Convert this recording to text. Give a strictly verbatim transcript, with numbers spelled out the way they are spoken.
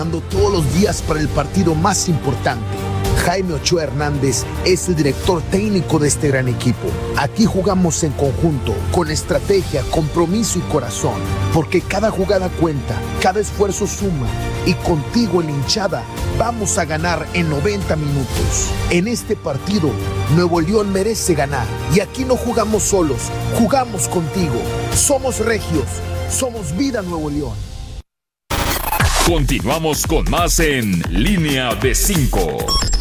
todos los días para el partido más importante. Jaime Ochoa Hernández es el director técnico de este gran equipo. Aquí jugamos en conjunto, con estrategia, compromiso y corazón, porque cada jugada cuenta, cada esfuerzo suma, y contigo en la hinchada vamos a ganar en noventa minutos. En este partido, Nuevo León merece ganar, y aquí no jugamos solos, jugamos contigo. Somos regios, somos Vida Nuevo León. Continuamos con más en Línea de cinco.